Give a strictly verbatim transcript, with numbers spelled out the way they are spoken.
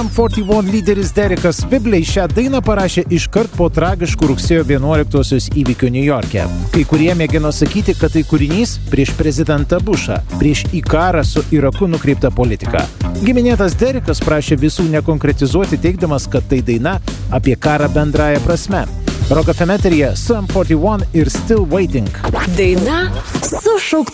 Sum forty one lyderis Derekas Whibley šią dainą parašė iškart po tragiškų rugsėjo vienuoliktosios įvykių Niujorke. Kai kurie mėgino sakyti, kad tai kūrinys prieš prezidentą Bushą, prieš į karą su Iraku nukreiptą politiką. Giminėtas Derekas prašė visų nekonkretizuoti, teigdamas, kad tai daina apie karą bendrąja prasme. Rock F M eteryje Sum forty one ir Still Waiting. Daina su šauktuvu.